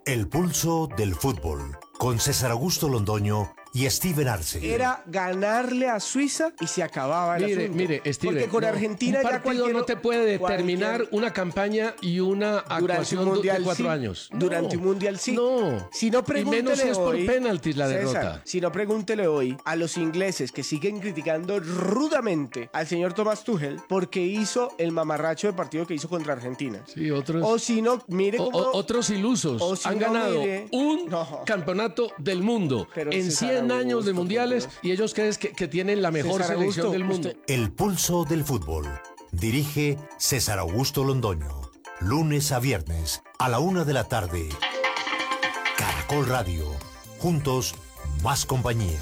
El pulso del fútbol, con César Augusto Londoño y Steven Arce. Era ganarle a Suiza y se acababa el asunto. Mire, Steven, porque con Argentina un ya partido no te puede determinar una campaña y una actuación de 4 años. Durante un mundial sí. No. Si no, Y pregúntele menos si es por hoy, penaltis la César, derrota. si no, pregúntele hoy a los ingleses que siguen criticando rudamente al señor Thomas Tuchel porque hizo el mamarracho de partido que hizo contra Argentina. Sí, otros. O si no, mire cómo... Otros ilusos si han no, ganado mire, un campeonato del mundo Pero en César 100 años Augusto, de mundiales por Dios. y ellos creen que tienen la mejor César selección Augusto, del mundo. El pulso del fútbol. Dirige César Augusto Londoño. Lunes a viernes a la 1 de la tarde. Caracol Radio. Juntos, más compañía.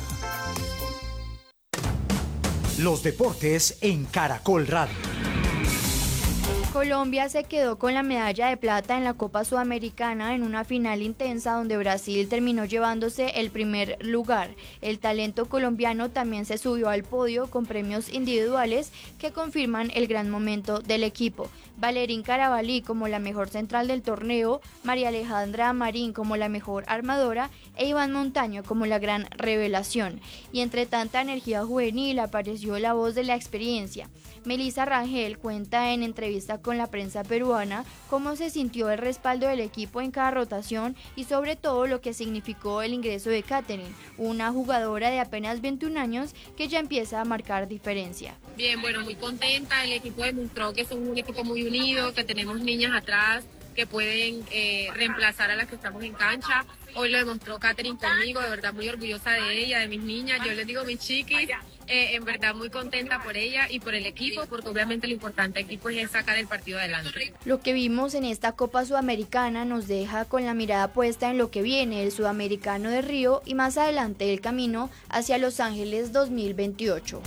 Los deportes en Caracol Radio. Colombia se quedó con la medalla de plata en la Copa Sudamericana en una final intensa donde Brasil terminó llevándose el primer lugar. El talento colombiano también se subió al podio con premios individuales que confirman el gran momento del equipo. Valerín Carabalí como la mejor central del torneo, María Alejandra Marín como la mejor armadora e Iván Montaño como la gran revelación. Y entre tanta energía juvenil apareció la voz de la experiencia. Melissa Rangel cuenta en entrevista con la prensa peruana cómo se sintió el respaldo del equipo en cada rotación y sobre todo lo que significó el ingreso de Katherine, una jugadora de apenas 21 años que ya empieza a marcar diferencia. Bien, bueno, muy contenta, el equipo demostró que son un equipo muy unido, que tenemos niñas atrás que pueden reemplazar a las que estamos en cancha. Hoy lo demostró Katherine conmigo, de verdad muy orgullosa de ella, de mis niñas, yo les digo mis chiquis, en verdad muy contenta por ella y por el equipo, porque obviamente lo importante aquí pues es sacar el partido adelante. Lo que vimos en esta Copa Sudamericana nos deja con la mirada puesta en lo que viene, el Sudamericano de Río y más adelante el camino hacia Los Ángeles 2028.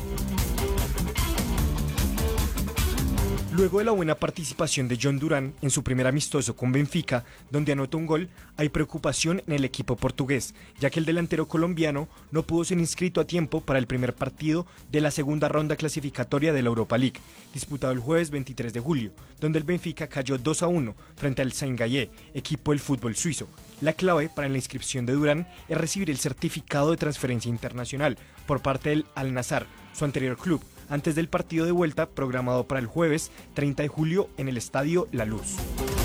Luego de la buena participación de John Durán en su primer amistoso con Benfica, donde anotó un gol, hay preocupación en el equipo portugués, ya que el delantero colombiano no pudo ser inscrito a tiempo para el primer partido de la segunda ronda clasificatoria de la Europa League, disputado el jueves 23 de julio, donde el Benfica cayó 2-1 frente al Saint-Gallen, equipo del fútbol suizo. La clave para la inscripción de Durán es recibir el certificado de transferencia internacional por parte del Al-Nassr, su anterior club, antes del partido de vuelta programado para el jueves 30 de julio en el Estadio La Luz.